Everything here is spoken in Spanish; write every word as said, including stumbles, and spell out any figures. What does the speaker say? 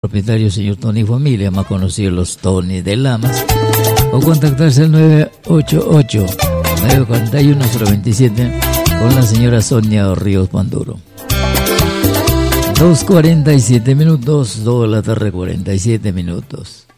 propietario señor Tony Familia, más conocido los Tony de Lamas, o contactarse al nueve ocho ocho, nueve cuatro uno, cero dos siete con la señora Sonia Ríos Panduro. dos cuarenta y siete minutos, dos de la tarde, cuarenta y siete minutos.